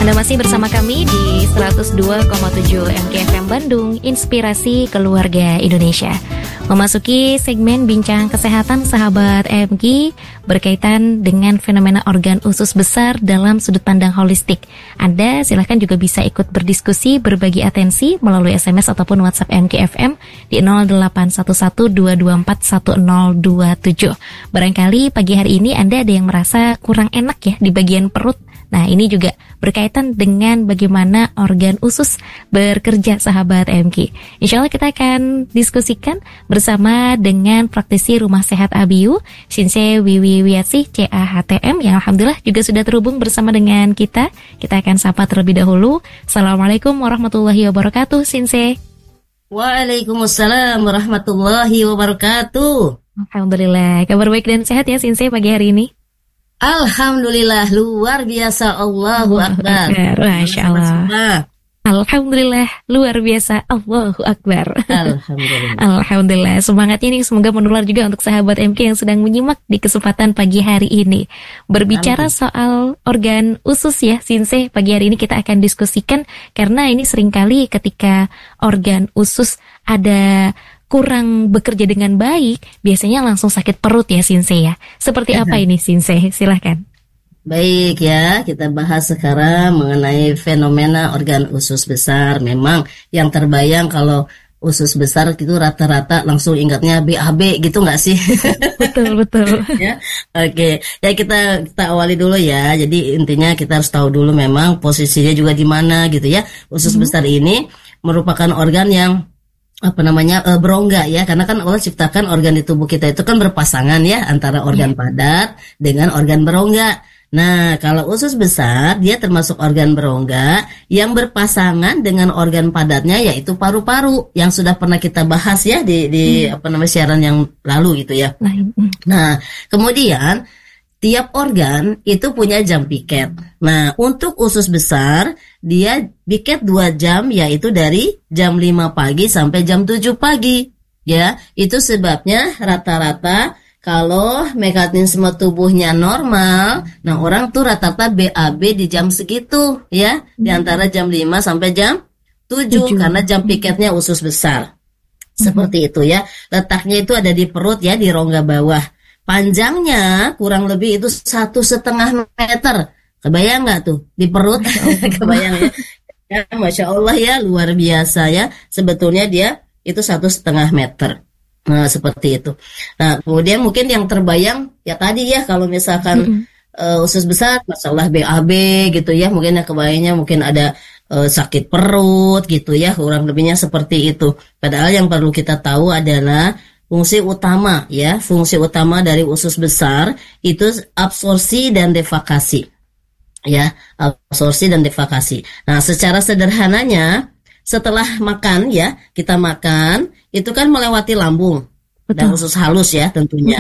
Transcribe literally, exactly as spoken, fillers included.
Anda masih bersama kami di seratus dua koma tujuh M K F M Bandung, Inspirasi Keluarga Indonesia. Memasuki segmen Bincang Kesehatan Sahabat M G berkaitan dengan fenomena organ usus besar dalam sudut pandang holistik. Anda silahkan juga bisa ikut berdiskusi, berbagi atensi melalui S M S ataupun WhatsApp M K F M di nol delapan satu satu dua dua empat satu nol dua tujuh. Barangkali pagi hari ini Anda ada yang merasa kurang enak ya di bagian perut. Nah, ini juga berkaitan dengan bagaimana organ usus bekerja, sahabat M K. Insya Allah kita akan diskusikan bersama dengan praktisi Rumah Sehat Abiu, Shinsei Wiwi Wiatsih, C A H T M, yang alhamdulillah juga sudah terhubung bersama dengan kita. Kita akan sapa terlebih dahulu. Assalamualaikum warahmatullahi wabarakatuh, Shinsei. Waalaikumsalam warahmatullahi wabarakatuh. Alhamdulillah, kabar baik dan sehat ya, Shinsei, pagi hari ini? Alhamdulillah, luar biasa. Allahu Akbar. Masya Allah. Alhamdulillah, luar biasa. Allahu Akbar. Alhamdulillah. Alhamdulillah. Semangatnya ini semoga menular juga untuk sahabat M K yang sedang menyimak di kesempatan pagi hari ini. Berbicara Amin. Soal organ usus ya, Shinsei, pagi hari ini kita akan diskusikan karena ini seringkali ketika organ usus ada kurang bekerja dengan baik, biasanya langsung sakit perut ya, Shinsei ya. Seperti ya. Apa ini, Shinsei? Silahkan. Baik ya, kita bahas sekarang mengenai fenomena organ usus besar. Memang yang terbayang kalau usus besar itu rata-rata langsung ingatnya B A B gitu nggak sih? Betul, betul. Ya, oke. Ya kita kita awali dulu ya. Jadi intinya kita harus tahu dulu memang posisinya juga di mana gitu ya. Usus hmm. besar ini merupakan organ yang apa namanya e, berongga ya, karena kan Allah ciptakan organ di tubuh kita itu kan berpasangan ya, antara organ yeah. padat dengan organ berongga. Nah, kalau usus besar dia termasuk organ berongga yang berpasangan dengan organ padatnya, yaitu paru-paru yang sudah pernah kita bahas ya di di hmm. apa namanya siaran yang lalu gitu ya. Nah, kemudian tiap organ itu punya jam piket. Nah, untuk usus besar, dia piket dua jam, yaitu dari jam lima pagi sampai jam tujuh pagi. Ya, itu sebabnya rata-rata kalau mekanisme tubuhnya normal, nah orang tuh rata-rata B A B di jam segitu, ya. Di antara jam lima sampai jam tujuh, karena jam piketnya usus besar. Seperti itu ya. Letaknya itu ada di perut ya, di rongga bawah. Panjangnya kurang lebih itu satu setengah meter. Kebayang nggak tuh di perut? Kebayang ya? Ya, Masya Allah ya, luar biasa ya. Sebetulnya dia itu satu setengah meter. Nah seperti itu. Nah kemudian mungkin yang terbayang ya tadi ya, kalau misalkan mm-hmm. uh, usus besar, masalah B A B gitu ya. Mungkin yang kebayangnya mungkin ada uh, sakit perut gitu ya. Kurang lebihnya seperti itu. Padahal yang perlu kita tahu adalah fungsi utama ya, fungsi utama dari usus besar itu absorpsi dan defekasi. Ya, absorpsi dan defekasi. Nah, secara sederhananya setelah makan ya, kita makan itu kan melewati lambung. Betul. Dan usus halus ya tentunya.